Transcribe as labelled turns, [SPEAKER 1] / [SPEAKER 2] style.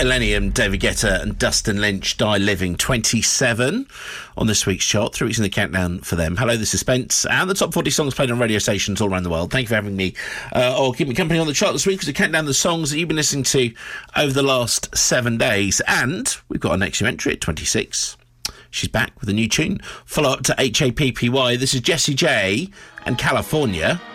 [SPEAKER 1] Illenium, David Guetta and Dustin Lynch, Die Living, 27 on this week's chart. 3 weeks in the countdown for them. Hello, this is Spence, and the top 40 songs played on radio stations all around the world. Thank you for having me, or keep me company on the chart this week as we count down the songs that you've been listening to over the last 7 days. And we've got our next new entry at 26. She's back with a new tune. Follow up to HAPPY. This is Jessie J and California.